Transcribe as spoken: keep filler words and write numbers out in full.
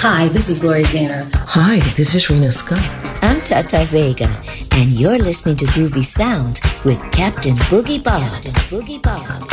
Hi, this is Gloria Gaynor. Hi, this is Rena Scott. I'm Tata Vega, and you're listening to Groovy Sound with Captain Boogie Bob. Captain Boogie Bob.